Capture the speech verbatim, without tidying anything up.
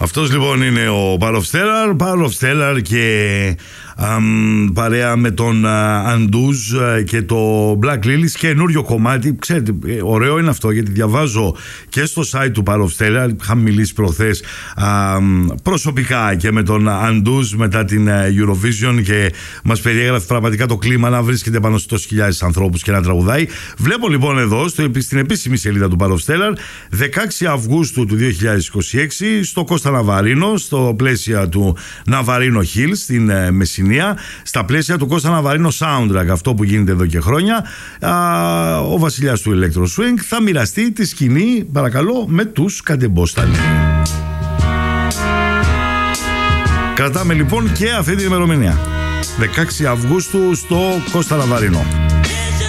Αυτός λοιπόν είναι ο Power of Stellar, Power of Stellar και αμ, παρέα με τον Αντούζ και το Black Lilies, καινούριο κομμάτι. Ξέρετε, ωραίο είναι αυτό γιατί διαβάζω και στο site του Power of Stellar, είχα μιλήσει προχθές αμ, προσωπικά και με τον Αντούζ μετά την Eurovision και μας περιέγραφε πραγματικά το κλίμα να βρίσκεται πάνω στους χιλιάδες ανθρώπους και να τραγουδάει. Βλέπω λοιπόν εδώ στο, στην επίσημη σελίδα του Power of Stellar δεκαέξι Αυγούστου του δύο χιλιάδες είκοσι έξι στο Κώστα Ναβαρίνο, στο πλαίσιο του Ναβαρίνο Hills στην ε, Μεσσηνία, στα πλαίσια του Κώστα Ναβαρίνο Soundtrack, αυτό που γίνεται εδώ και χρόνια, α, ο βασιλιάς του Electro Swing θα μοιραστεί τη σκηνή, παρακαλώ, με τους Καντεμπόσταλοι. Κρατάμε λοιπόν και αυτή την ημερομηνία, δεκαέξι Αυγούστου στο Κώστα Ναβαρίνο.